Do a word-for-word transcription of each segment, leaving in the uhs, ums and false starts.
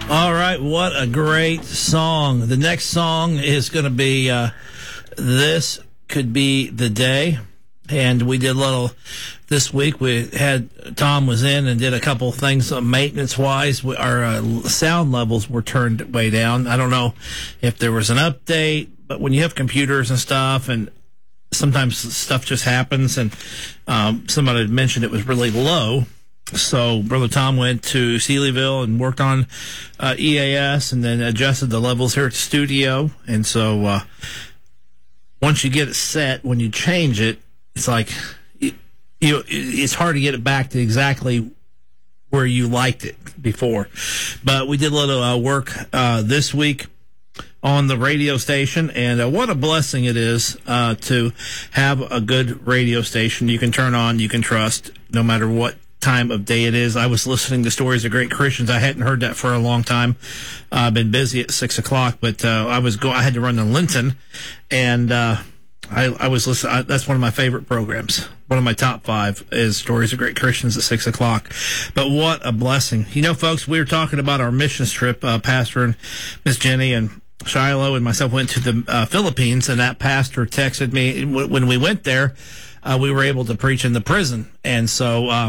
All right, what a great song. The next song is going to be uh, This Could Be the Day. And we did a little this week. We had Tom was in and did a couple things uh, maintenance wise. We, our uh, sound levels were turned way down. I don't know if there was an update, but when you have computers and stuff, and sometimes stuff just happens, and um, somebody had mentioned it was really low. So Brother Tom went to Sealyville and worked on uh, E A S and then adjusted the levels here at the studio. And so uh, once you get it set, when you change it, it's like, you, you, it's hard to get it back to exactly where you liked it before. But we did a little uh, work uh, this week on the radio station, and uh, what a blessing it is uh, to have a good radio station you can turn on, you can trust, no matter what time of day it is. I was listening to Stories of Great Christians. I hadn't heard that for a long time. Uh, I've been busy at six o'clock, but uh, I was go. I had to run to Linton, and uh, I, I was listening. I, that's one of my favorite programs. One of my top five is Stories of Great Christians at six o'clock. But what a blessing! You know, folks, we were talking about our missions trip. Uh, Pastor and Miss Jenny and Shiloh and myself went to the uh, Philippines, and that pastor texted me when we went there. Uh, we were able to preach in the prison, and so. Uh,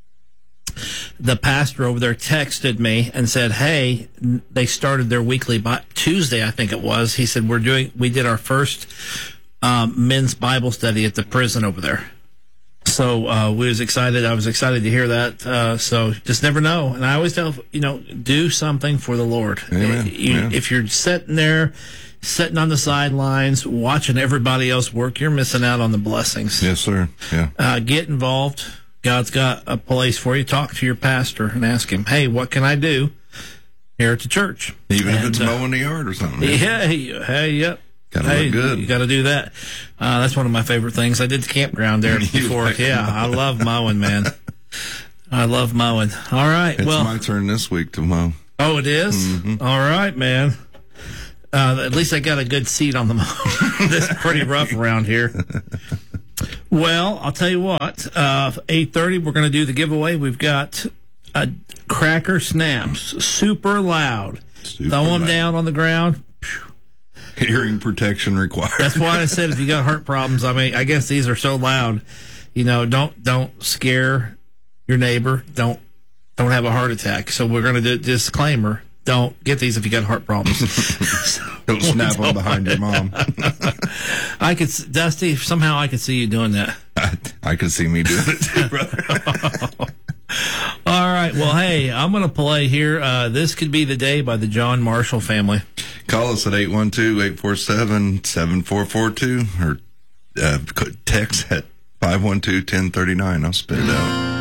The pastor over there texted me and said, hey, they started their weekly bi- Tuesday, I think it was. He said, we're doing, we did our first um, men's Bible study at the prison over there. So uh, we was excited. I was excited to hear that. Uh, so just never know. And I always tell, you know, do something for the Lord. Amen. You, Yeah. If you're sitting there, sitting on the sidelines, watching everybody else work, you're missing out on the blessings. Yes, sir. Yeah. Uh, get involved. God's got a place for you. Talk to your pastor and ask him, hey, what can I do here at the church? Even and, if it's uh, mowing the yard or something. Yeah, hey, hey, yep. Gotta hey, look good. You got to do that. Uh, that's one of my favorite things. I did the campground there before. Yeah, I love mowing, man. I love mowing. All right. It's well, my turn this week to mow. Oh, it is? Mm-hmm. All right, man. Uh, at least I got a good seat on the mower. This is pretty rough around here. Well, I'll tell you what. Uh, eight thirty, we're going to do the giveaway. We've got uh, Cracker Snaps, super loud. Super Throw them loud. down on the ground. Hearing protection required. That's why I said if you got heart problems, I mean, I guess these are so loud. You know, don't don't scare your neighbor. Don't don't have a heart attack. So we're going to do a disclaimer. Don't get these if you got heart problems. So, Don't snap them behind your mom. I could, Dusty, somehow I could see you doing that. I, I could see me doing it too, brother. All right. Well, hey, I'm going to play here. Uh, This Could Be the Day by the John Marshall Family. Call us at eight one two, eight four seven, seven four four two or uh, text at five one two, one zero three nine. I'll spit it out.